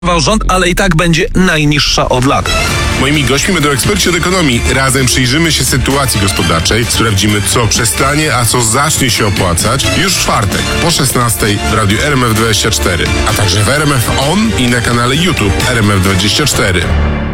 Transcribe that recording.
rząd, ale i tak będzie najniższa od lat. Moimi gośćmi będą eksperci od ekonomii. Razem przyjrzymy się sytuacji gospodarczej, sprawdzimy, co przestanie, a co zacznie się opłacać już w czwartek po 16 w radiu RMF24, a także w RMF On i na kanale YouTube RMF24.